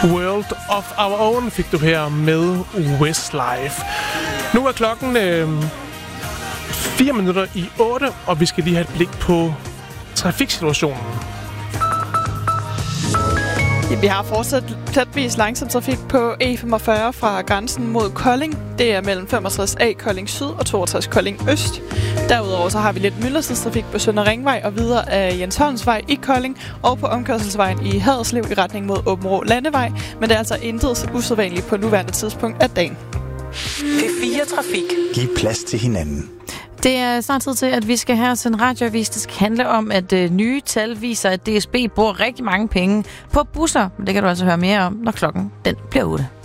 World of Our Own fik du her med Westlife. Nu er klokken 4 minutter i 8, og vi skal lige have et blik på trafiksituationen. Vi har fortsat tætvis langsom trafik på E45 fra grænsen mod Kolding. Det er mellem 65A Kolding Syd og 62 Kolding Øst. Derudover så har vi lidt myldretidstrafik på Søndre Ringvej og videre af Jens Holmsvej i Kolding og på omkørselsvejen i Haderslev i retning mod Åbenrå Landevej. Men det er altså intet usædvanligt på nuværende tidspunkt af dagen. P4 Trafik. Giv plads til hinanden. Det er snart tid til, at vi skal have os en radioavis, der skal handle om, at nye tal viser, at DSB bruger rigtig mange penge på busser. Men det kan du altså høre mere om, når klokken den bliver 8.